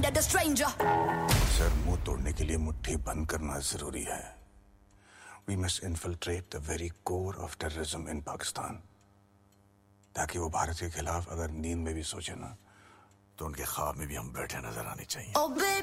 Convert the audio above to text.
at a stranger. Sir, मुंह तोड़ने के लिए मुट्ठी बंद करना जरूरी है. We must infiltrate the very core of terrorism in Pakistan. ताकि वो भारत के खिलाफ अगर नींद में भी सोचे ना, तो उनके ख्वाब में भी हम बैठे नजर आने चाहिए. Oh, baby.